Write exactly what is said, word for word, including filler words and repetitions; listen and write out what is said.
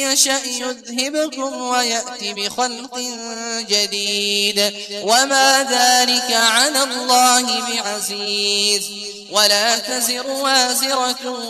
يشأ يذهبكم ويأتي بخلق جديد وما ذلك على الله بعزيز. ولا تزر وازرة